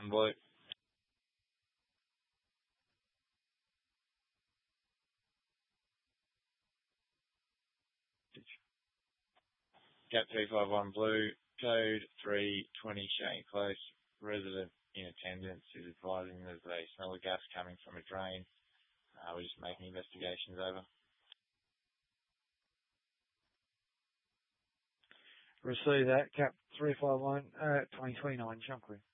Blue. Gap 351 Blue, code 320 Shane Close. Resident in attendance is advising that they smell the gas coming from a drain. We're just making investigations over. Receive that, Cap 351 2029 Shankly.